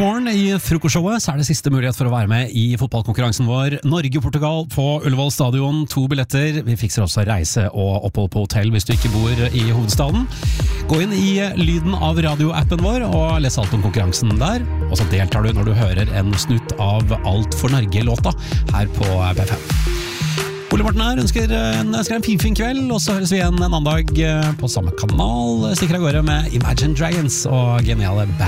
morgen i frokostshowet så det siste mulighet for å være med i fotballkonkurransen vår. Norge-Portugal på Ullevål stadion, 2 billetter. Vi fikser også reise og opphold på hotell hvis du ikke bor i hovedstaden. Gå inn i lyden av radioappen vår og les alt om konkurransen der. Og så deltar du når du hører en snutt av Alt for Norge-låta her på BFM. Ole Morten her ønsker en fin kveld, og så høres vi igjen en annen dag på samme kanal. Stikker av gårde med Imagine Dragons og geniale